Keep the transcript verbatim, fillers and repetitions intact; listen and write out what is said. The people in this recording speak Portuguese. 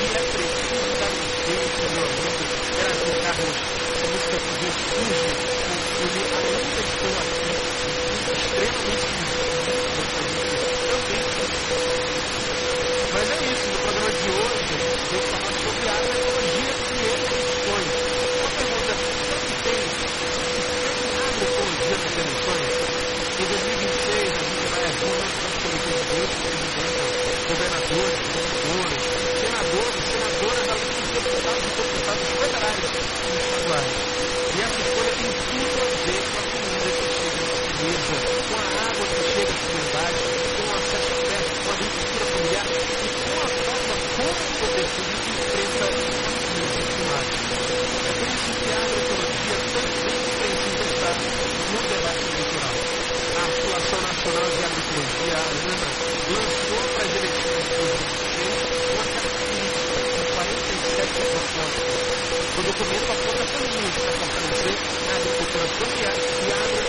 E é preciso dar um jeito, meu amigo. Era assim, Carlos, a música que ressurge no filme Ainda Estou Aqui, extremamente difícil pra gente também. Mas é isso, no programa de hoje, eu vou falar sobre a agroecologia e emissões. Uma pergunta, será que tem, tem agroecologia nas emissões? Em dois mil e vinte e seis, a gente vai às ruas para escolher presidente, presidenta, governadores, governadores, senadores, senadoras, além dos deputados e deputados federais e estaduais. E essa escolha tem tudo a ver com a comida que chega na nossa mesa, com a água que chega à comunidade, com o acesso perto, com a agricultura familiar e com a forma como o poder público enfrenta a crise climática. É por isso que a agroecologia também precisa estar no debate eleitoral. A Articulação Nacional de Agroecologia, a ANA, lançou para as eleições de dois mil e vinte e seis uma característica com quarenta e sete propostas. O documento aponta caminhos para fortalecer a agricultura familiar e a